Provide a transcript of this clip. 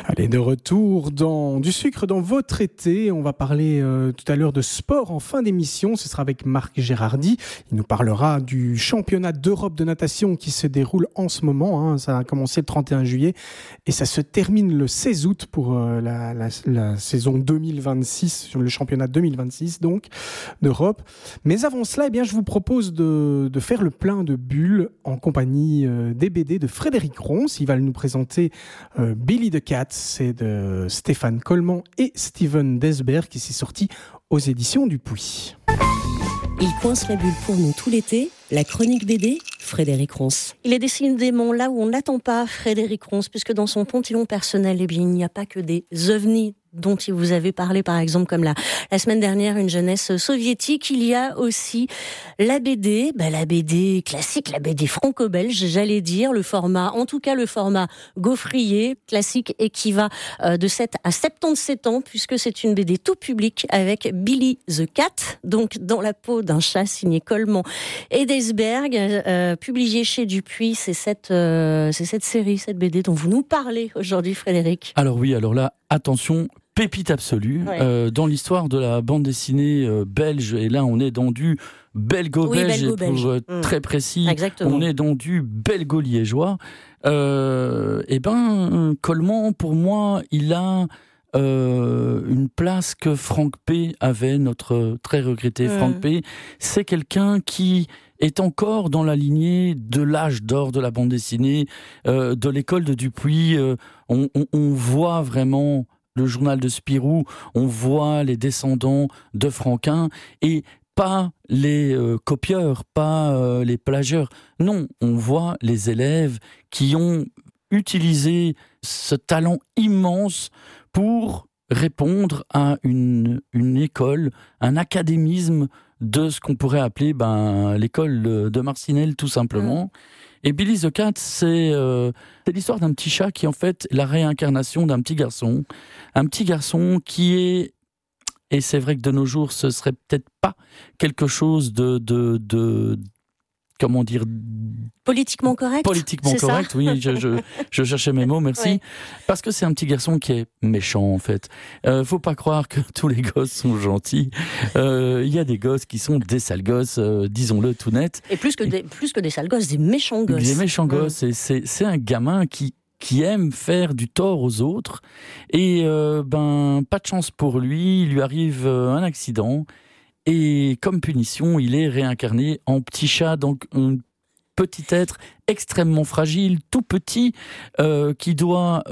Allez, de retour dans du sucre dans votre été. On va parler tout à l'heure de sport en fin d'émission. Ce sera avec Marc Gérardi. Il nous parlera du championnat d'Europe de natation qui se déroule en ce moment. Ça a commencé le 31 juillet et ça se termine le 16 août pour la saison 2026, sur le championnat 2026 donc d'Europe. Mais avant cela, eh bien, je vous propose de faire le plein de bulles en compagnie des BD de Frédéric Ronce. Il va nous présenter Billy the Cat. C'est de Stéphane Coleman et Steven Desberg qui s'est sorti aux éditions Dupuis. Il coince la bulle pour nous tout l'été, la chronique BD, Frédéric Ronce. Il est décidément là où on n'attend pas Frédéric Ronce, puisque dans son pontillon personnel, il n'y a pas que des ovnis dont il vous avait parlé, par exemple, comme la semaine dernière, une jeunesse soviétique. Il y a aussi la BD, la BD classique, la BD franco-belge, j'allais dire, le format gaufrier, classique, et qui va de 7 à 77 ans, puisque c'est une BD tout public avec Billy the Cat, donc dans la peau d'un chat, signé Coleman et Desberg, publié chez Dupuis. C'est cette série, cette BD dont vous nous parlez aujourd'hui, Frédéric. Alors là, attention, pépite absolue, ouais. Dans l'histoire de la bande dessinée belge, et là on est dans du belgo-belge, pour très précis. Exactement. On est dans du belgo-liégeois. Coleman, pour moi, il a une place que Franck P avait, notre très regretté Franck P. C'est quelqu'un qui est encore dans la lignée de l'âge d'or de la bande dessinée, de l'école de Dupuis. On voit vraiment le journal de Spirou, on voit les descendants de Franquin, et pas les copieurs, pas les plagieurs. Non, on voit les élèves qui ont utilisé ce talent immense pour répondre à une école, un académisme de ce qu'on pourrait appeler l'école de Marcinelle, tout simplement. Et Billy the Cat, c'est l'histoire d'un petit chat qui est en fait la réincarnation d'un petit garçon. Un petit garçon qui est, et c'est vrai que de nos jours, ce serait peut-être pas quelque chose de comment dire, politiquement correct. Politiquement correct, ça. Oui, je cherchais mes mots, merci. Ouais. Parce que c'est un petit garçon qui est méchant, en fait. Faut pas croire que tous les gosses sont gentils. Il y a des gosses qui sont des sales gosses, disons-le tout net. Et plus que des sales gosses, des méchants gosses. Des méchants gosses, et c'est un gamin qui aime faire du tort aux autres. Et pas de chance pour lui, il lui arrive un accident. Et comme punition, il est réincarné en petit chat, donc un petit être extrêmement fragile, tout petit, qui doit